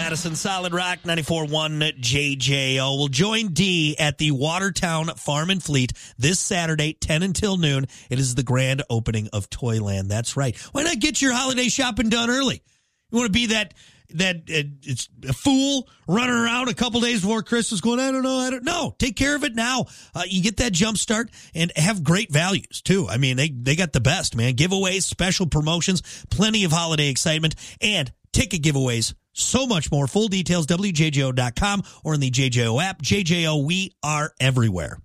Madison, Solid Rock 94.1 JJO. We'll join D at the Watertown Farm and Fleet this Saturday, 10 until noon. It is the grand opening of Toyland. That's right. Why not get your holiday shopping done early? You want to be that it's a fool running around a couple days before Christmas going, I don't know. Take care of it now. You get that jump start and have great values too. I mean, they got the best, man. Giveaways, special promotions, plenty of holiday excitement, and ticket giveaways. So much more. Full details, WJJO.com or in the JJO app. JJO, we are everywhere.